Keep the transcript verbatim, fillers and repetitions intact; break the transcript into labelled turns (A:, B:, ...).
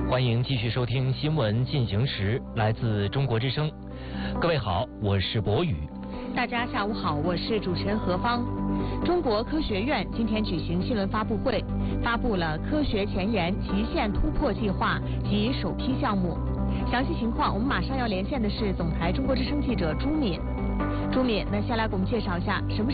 A: 欢迎继续收听《新闻进行时》，来自中国之声。各位好，我是博宇。
B: 大家下午好，我是主持人何芳。中国科学院今天举行新闻发布会，发布了科学前沿极限突破计划及首批项目。详细情况，我们马上要连线的是总台中国之声记者朱敏。朱敏，那先来给我们介绍一下什么是